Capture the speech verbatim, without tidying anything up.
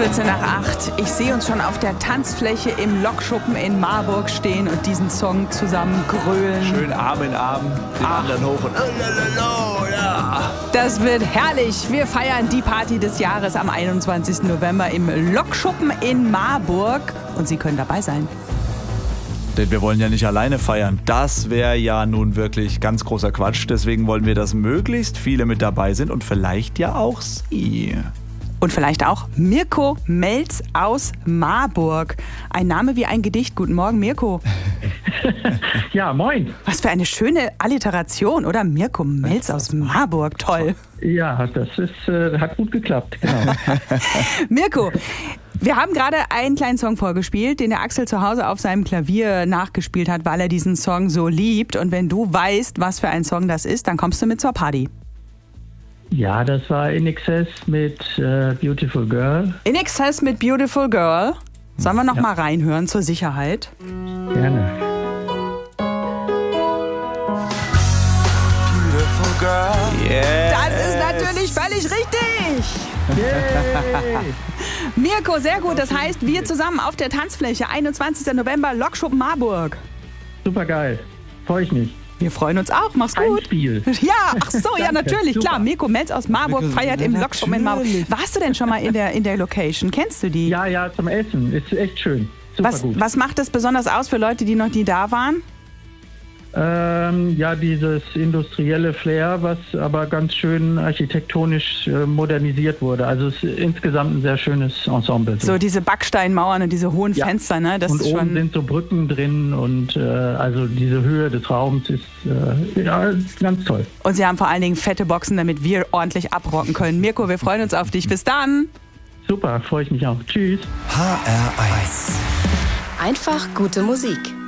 vierzehn nach acht. Ich sehe uns schon auf der Tanzfläche im Lokschuppen in Marburg stehen und diesen Song zusammen grölen. Schön Arm in Arm, den Ach. anderen hoch und oh, ja. Das wird herrlich. Wir feiern die Party des Jahres am einundzwanzigsten November im Lokschuppen in Marburg. Und Sie können dabei sein. Denn wir wollen ja nicht alleine feiern. Das wäre ja nun wirklich ganz großer Quatsch. Deswegen wollen wir, dass möglichst viele mit dabei sind und vielleicht ja auch Sie. Und vielleicht auch Mirko Melz aus Marburg. Ein Name wie ein Gedicht. Guten Morgen, Mirko. Ja, moin. Was für eine schöne Alliteration, oder? Mirko Melz aus Marburg. Toll. Ja, das ist, äh, hat gut geklappt. Genau. Mirko, wir haben gerade einen kleinen Song vorgespielt, den der Axel zu Hause auf seinem Klavier nachgespielt hat, weil er diesen Song so liebt. Und wenn du weißt, was für ein Song das ist, dann kommst du mit zur Party. Ja, das war In Excess mit äh, Beautiful Girl. In Excess mit Beautiful Girl. Sollen wir noch Ja. mal reinhören zur Sicherheit? Gerne. Beautiful girl. Yeah. Das ist natürlich völlig richtig. Yay. Mirko, sehr gut. Das heißt, wir zusammen auf der Tanzfläche, einundzwanzigsten November, Lokschuppen Marburg. Super geil. Freue ich mich. Wir freuen uns auch. Mach's Ein gut. Spiel. Ja, ach so, ja, Danke, natürlich, super. klar. Mirko Melz aus Marburg Mirko, feiert im ja, Lokschuppen in Marburg. natürlich. Warst du denn schon mal in der, in der Location? Kennst du die? Ja, ja, zum Essen. Ist echt schön. Super Was, gut. was macht das besonders aus für Leute, die noch nie da waren? Ähm, ja, dieses industrielle Flair, was aber ganz schön architektonisch äh, modernisiert wurde. Also es ist insgesamt ein sehr schönes Ensemble. So diese Backsteinmauern und diese hohen Ja. Fenster, ne? Das und ist oben schon. sind so Brücken drin und äh, also diese Höhe des Raums ist äh, ja, ganz toll. Und sie haben vor allen Dingen fette Boxen, damit wir ordentlich abrocken können. Mirko, wir freuen uns auf dich. Bis dann. Super, freue ich mich auch. Tschüss. H R eins. Einfach gute Musik.